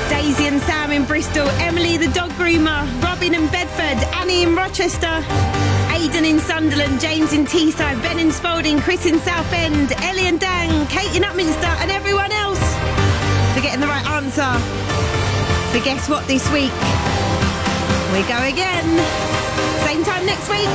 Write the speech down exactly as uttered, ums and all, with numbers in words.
Daisy and Sam in Bristol, Emily the dog groomer, Robin in Bedford, Annie in Rochester, Aidan in Sunderland, James in Teesside, Ben in Spalding, Chris in Southend, Ellie and Dan, Kate in Upminster, and everyone else for getting the right answer. So guess what this week? We go again. Same time next week.